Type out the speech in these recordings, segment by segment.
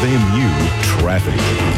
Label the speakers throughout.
Speaker 1: 5MU traffic.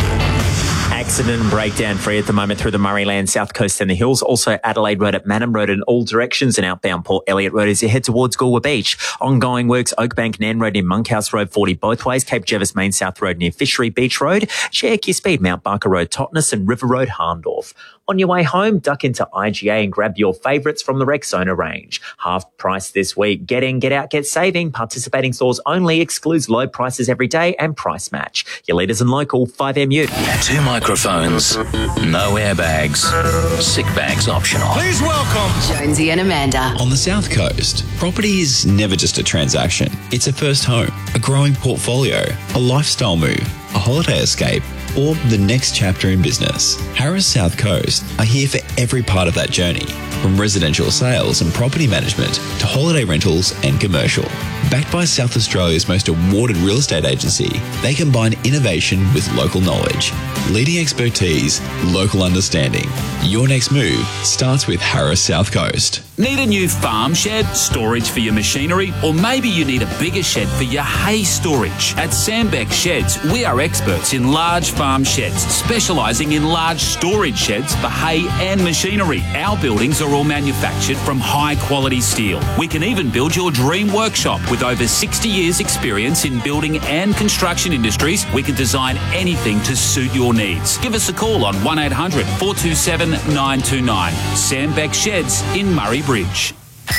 Speaker 2: Accident and breakdown free at the moment through the Murrayland South Coast and the Hills. Also Adelaide Road at Manham Road in all directions and outbound Port Elliot Road as you head towards Goolwa Beach. Ongoing works Oakbank Nan Road near Monkhouse Road 40 both ways. Cape Jervis Main South Road near Fishery Beach Road. Check your speed Mount Barker Road Totnes and River Road Harndorf. On your way home, duck into IGA and grab your favourites from the Rexona range. Half price this week. Get in, get out, get saving. Participating stores only. Excludes low prices every day and price match. Your leaders and local 5MU.
Speaker 3: 2 microphones, no airbags, sick bags optional.
Speaker 4: Please welcome
Speaker 5: Jonesy and Amanda.
Speaker 6: On the South Coast, property is never just a transaction. It's a first home, a growing portfolio, a lifestyle move, a holiday escape, or the next chapter in business. Harris South Coast are here for every part of that journey, from residential sales and property management to holiday rentals and commercial. Backed by South Australia's most awarded real estate agency, they combine innovation with local knowledge, leading expertise, local understanding. Your next move starts with Harris South Coast.
Speaker 7: Need a new farm shed, storage for your machinery, or maybe you need a bigger shed for your hay storage? At Sandbeck Sheds, we are experts in large farm sheds, specialising in large storage sheds for hay and machinery. Our buildings are all manufactured from high quality steel. We can even build your dream workshop. With over 60 years experience in building and construction industries, we can design anything to suit your needs. Give us a call on 1800 427 929. Sandbeck Sheds in Murray Bridge.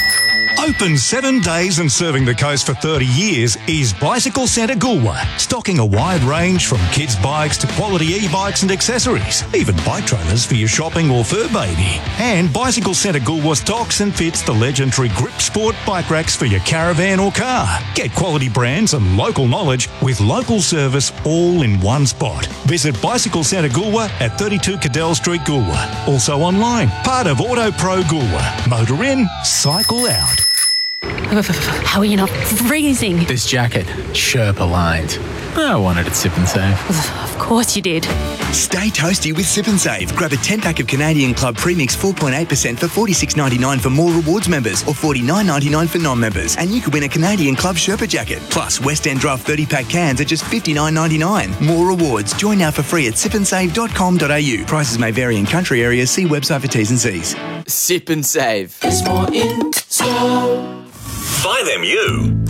Speaker 4: Open 7 days and serving the coast for 30 years is Bicycle Centre Goolwa, stocking a wide range from kids' bikes to quality e-bikes and accessories, even bike trailers for your shopping or fur baby. And Bicycle Centre Goolwa stocks and fits the legendary Grip Sport bike racks for your caravan or car. Get quality brands and local knowledge with local service all in one spot. Visit Bicycle Centre Goolwa at 32 Cadell Street, Goolwa. Also online, part of Auto Pro Goolwa. Motor in, cycle out.
Speaker 5: How are you not freezing?
Speaker 8: This jacket, Sherpa lined. I wanted it Sip and Save.
Speaker 5: Of course you did.
Speaker 9: Stay toasty with Sip and Save. Grab a 10-pack of Canadian Club Premix 4.8% for $46.99 for More Rewards members or $49.99 for non-members. And you could win a Canadian Club Sherpa jacket. Plus, West End Draft 30-pack cans are just $59.99. More Rewards. Join now for free at sipandsave.com.au. Prices may vary in country areas. See website for T's and C's.
Speaker 10: Sip and Save.
Speaker 11: It's more in store.
Speaker 3: 5MU.